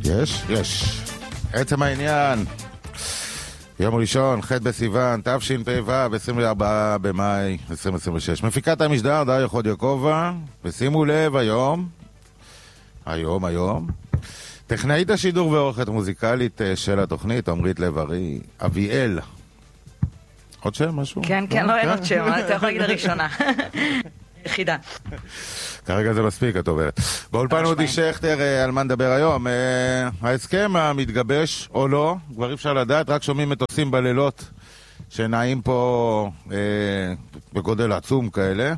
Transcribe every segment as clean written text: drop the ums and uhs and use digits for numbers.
יש. עצם העניין, יום ראשון, ח' בסיוון, תשפ"ו, 24 במאי 2026. מפיקת המשדר, דריה חודיוקובה, ושימו לב היום, טכנאית השידור ועורכת מוזיקלית של התוכנית, עמרית לב-ארי, אביאל. עוד שם, משהו? כן, לא אין עוד שם, אתה יכול להגיד הראשונה. יחידה. כרגע זה מספיק, את עוברת. באולפן אודי שכטר, על מה נדבר היום? ההסכם המתגבש או לא, כבר אפשר לדעת, רק שומעים מטוסים בלילות שנעים פה בגודל עצום כאלה.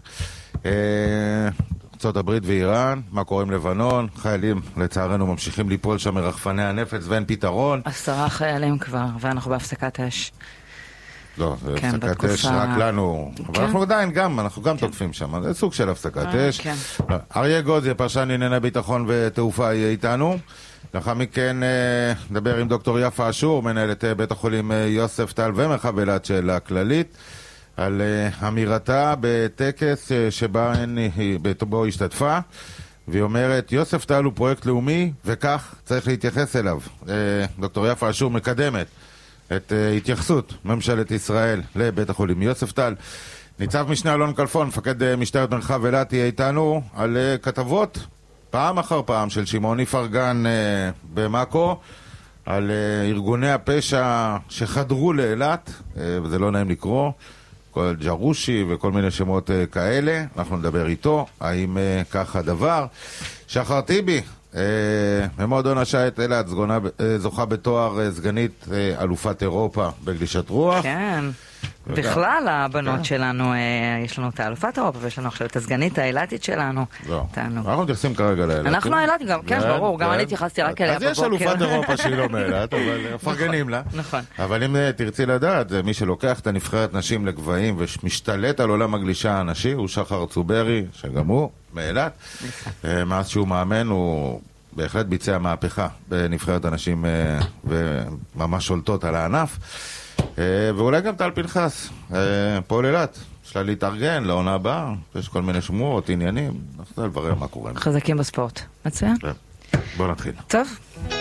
ארצות הברית ואיראן, מה קורה עם לבנון, חיילים לצערנו ממשיכים ליפול שם מרחפני הנפץ ואין פתרון. 10 חיילים כבר, ואנחנו בהפסקת אש. לא, זה הפסקת אש רק לנו, אבל אנחנו עדיין גם, אנחנו גם תוקפים שם, זה סוג של הפסקת אש. אריה גוזי, פרשן לענייני ביטחון ותעופה, יהיה איתנו. לאחר מכן נדבר עם דוקטור יפה אשור, מנהלת בית החולים יוספטל ומרחב אילת של הכללית, על אמירתה בטקס שבו השתתפה, והיא אומרת, יוספטל הוא פרויקט לאומי וכך צריך להתייחס אליו. דוקטור יפה אשור מקדמת את התייחסות ממשלת ישראל לבית החולים יוספטל. ניצב משנה אלון כלפון, מפקד משטרת מרחב אילת, יהיה איתנו על כתבות פעם אחר פעם של שמעוני פרגן במאקו, על ארגוני הפשע שחדרו לאילת, וזה לא נעים לקרוא, כל ג'רושי וכל מיני שמות כאלה. אנחנו נדבר איתו, האם כך הדבר. שחר טיבי, ממועדון השייט אילת, זוכה בתואר סגנית אלופת אירופה בגלישת רוח. כן, בכלל הבנות שלנו, יש לנו את האלופת אירופה ויש לנו עכשיו את הסגנית האילתית שלנו. אנחנו מתייחסים כרגע לאילת. אנחנו האילתים גם, כן, ברור, גם אני התייחסתי רק אליה בבוקר. אז יש אלופת אירופה שהיא לא מאילת, אבל מפרגנים לה. נכון. אבל אם תרצי לדעת, מי שלוקח את הנבחרת נשים לגבהים ומשתלט על עולם הגלישה הנשי, הוא שחר צוברי, שגם הוא מאילת. מאז שהוא מאמן הוא בהחלט ביצע מהפכה בנבחרת הנשים וממש שולטות על הענף. ואולי גם טל פנחס, פועל אילת, יש לה להתארגן לעונה הבאה, יש כל מיני שמועות, עניינים, אנחנו נברר מה קורה. חזקים בספורט. מצוין. בוא נתחיל. טוב.